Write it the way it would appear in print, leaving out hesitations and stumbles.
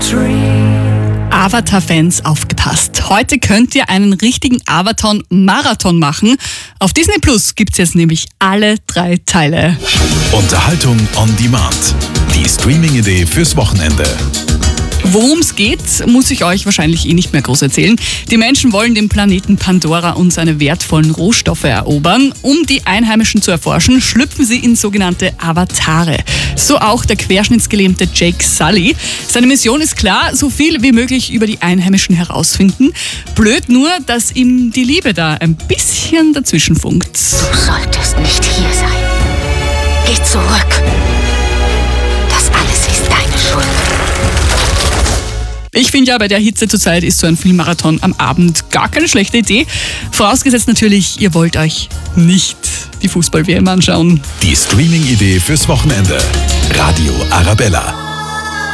Avatar-Fans, aufgepasst. Heute könnt ihr einen richtigen Avatar-Marathon machen. Auf Disney Plus gibt es jetzt nämlich alle 3 Teile. Unterhaltung on Demand. Die Streaming-Idee fürs Wochenende. Worum es geht, muss ich euch wahrscheinlich nicht mehr groß erzählen. Die Menschen wollen den Planeten Pandora und seine wertvollen Rohstoffe erobern. Um die Einheimischen zu erforschen, schlüpfen sie in sogenannte Avatare. So auch der querschnittsgelähmte Jake Sully. Seine Mission ist klar, so viel wie möglich über die Einheimischen herausfinden. Blöd nur, dass ihm die Liebe da ein bisschen dazwischen funkt. Du solltest nicht hier sein. Geh zurück. Das alles ist deine Schuld. Ich finde ja, bei der Hitze zurzeit ist so ein Filmmarathon am Abend gar keine schlechte Idee. Vorausgesetzt natürlich, ihr wollt euch nicht die Fußball-WM anschauen. Die Streaming-Idee fürs Wochenende. Radio Arabella.